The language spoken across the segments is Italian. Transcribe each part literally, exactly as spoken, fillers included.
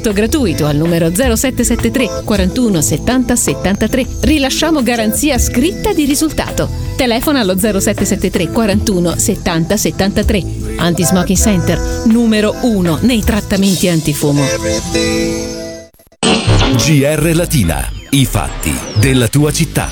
supporto gratuito al numero zero sette sette tre quarantuno settanta settantatré. Rilasciamo garanzia scritta di risultato. Telefona allo zero sette sette tre quarantuno settanta settantatré. Anti-Smoking Center, numero uno nei trattamenti antifumo. G R Latina, i fatti della tua città.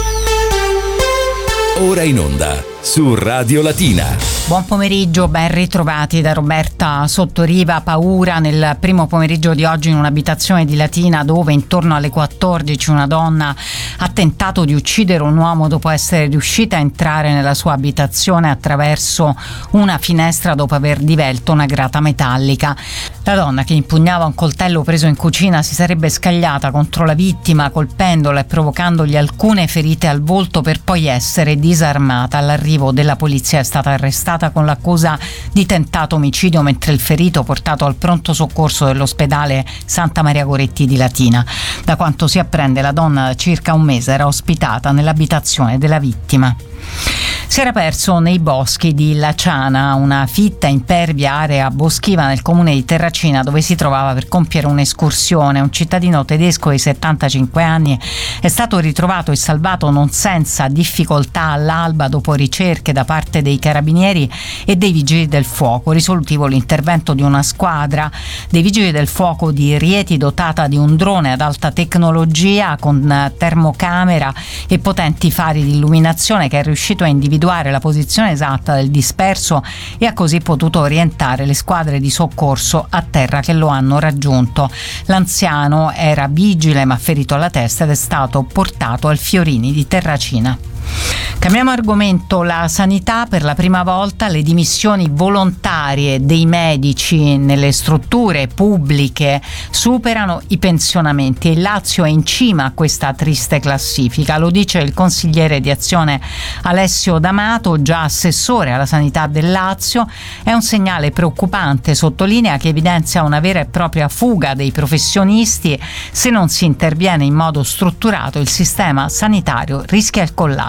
Ora in onda su Radio Latina. Buon pomeriggio, ben ritrovati da Roberta Sottoriva. Paura nel primo pomeriggio di oggi in un'abitazione di Latina, dove intorno alle quattordici una donna ha tentato di uccidere un uomo dopo essere riuscita a entrare nella sua abitazione attraverso una finestra dopo aver divelto una grata metallica. La donna, che impugnava un coltello preso in cucina, si sarebbe scagliata contro la vittima colpendola e provocandogli alcune ferite al volto, per poi essere disarmata. All'arrivo della polizia è stata arrestata con l'accusa di tentato omicidio, mentre il ferito portato al pronto soccorso dell'ospedale Santa Maria Goretti di Latina. Da quanto si apprende, la donna da circa un mese era ospitata nell'abitazione della vittima. Si era perso nei boschi di Laciana, una fitta impervia area boschiva nel comune di Terracina, dove si trovava per compiere un'escursione. Un cittadino tedesco di settantacinque anni è stato ritrovato e salvato non senza difficoltà all'alba, dopo ricerche da parte dei carabinieri e dei vigili del fuoco. Risolutivo l'intervento di una squadra dei vigili del fuoco di Rieti, dotata di un drone ad alta tecnologia con termocamera e potenti fari di illuminazione, che è riuscito a individuare la posizione esatta del disperso e ha così potuto orientare le squadre di soccorso a terra, che lo hanno raggiunto. L'anziano era vigile ma ferito alla testa ed è stato portato al Fiorini di Terracina. Cambiamo argomento. La sanità: per la prima volta le dimissioni volontarie dei medici nelle strutture pubbliche superano i pensionamenti. Il Lazio è in cima a questa triste classifica, lo dice il consigliere di Azione Alessio D'Amato, già assessore alla sanità del Lazio. È un segnale preoccupante, sottolinea, che evidenzia una vera e propria fuga dei professionisti. Se non si interviene in modo strutturato, il sistema sanitario rischia il collasso.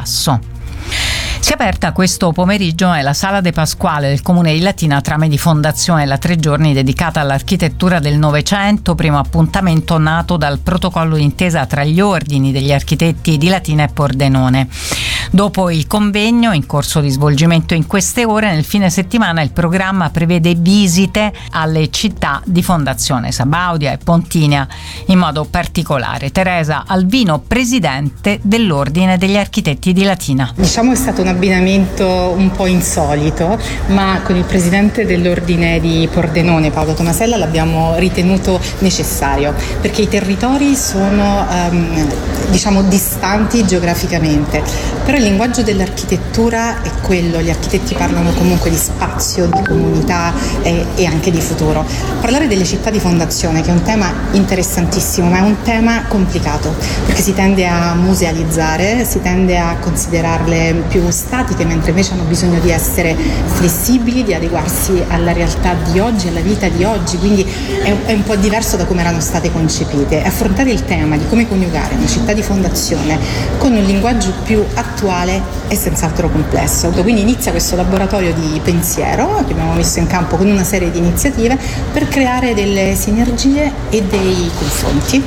Si è aperta questo pomeriggio nella Sala De Pasquale del Comune di Latina, trame di fondazione, la tre giorni dedicata all'architettura del Novecento, primo appuntamento nato dal protocollo d'intesa tra gli ordini degli architetti di Latina e Pordenone. Dopo il convegno, in corso di svolgimento in queste ore, nel fine settimana il programma prevede visite alle città di fondazione, Sabaudia e Pontinia in modo particolare. Teresa Alvino, presidente dell'Ordine degli Architetti di Latina. Diciamo è stato un abbinamento un po' insolito, ma con il presidente dell'Ordine di Pordenone, Paolo Tomasella, l'abbiamo ritenuto necessario, perché i territori sono um, diciamo distanti geograficamente, però il linguaggio dell'architettura è quello. Gli architetti parlano comunque di spazio, di comunità e, e anche di futuro. Parlare delle città di fondazione, che è un tema interessantissimo, ma è un tema complicato, perché si tende a musealizzare, si tende a considerarle più statiche, mentre invece hanno bisogno di essere flessibili, di adeguarsi alla realtà di oggi, alla vita di oggi, quindi è, è un po' diverso da come erano state concepite. Affrontare il tema di come coniugare una città di fondazione con un linguaggio più attuale è senz'altro complesso. Quindi inizia questo laboratorio di pensiero che abbiamo messo in campo con una serie di iniziative per creare delle sinergie e dei confronti.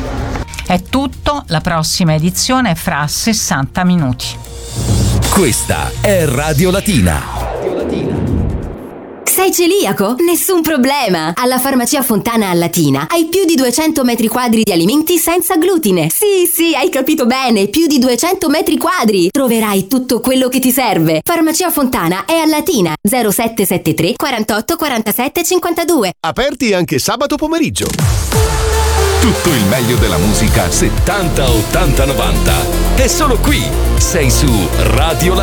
È tutto, la prossima edizione è fra sessanta minuti. Questa è Radio Latina. Sei celiaco? Nessun problema! Alla Farmacia Fontana a Latina hai più di duecento metri quadri di alimenti senza glutine. Sì, sì, hai capito bene, più di duecento metri quadri. Troverai tutto quello che ti serve. Farmacia Fontana è a Latina, zero sette sette tre quarantotto quarantasette cinquantadue. Aperti anche sabato pomeriggio. Tutto il meglio della musica settanta, ottanta, novanta. È solo qui. Sei su Radio Latina.